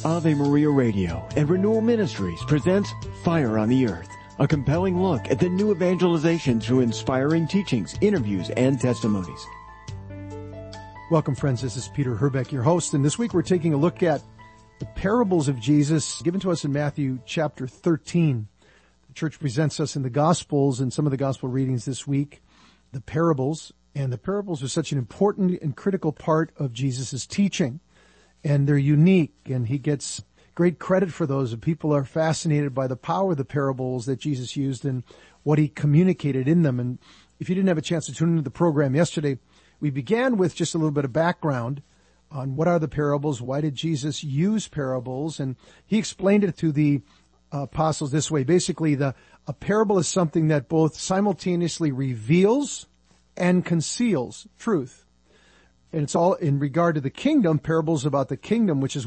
Ave Maria Radio and Renewal Ministries presents Fire on the Earth, a compelling look at the new evangelization through inspiring teachings, interviews, and testimonies. Welcome, friends. This is Peter Herbeck, your host, and this week we're taking a look at the parables of Jesus given to us in Matthew chapter 13. The church presents us in the Gospels and some of the Gospel readings this week, the parables, and the parables are such an important and critical part of Jesus' teaching, and they're unique, and he gets great credit for those, and people are fascinated by the power of the parables that Jesus used and what he communicated in them. And if you didn't have a chance to tune into the program yesterday, we began with just a little bit of background on what are the parables, why did Jesus use parables, and he explained it to the apostles this way. Basically, a parable is something that both simultaneously reveals and conceals truth. And it's all in regard to the kingdom, parables about the kingdom, which is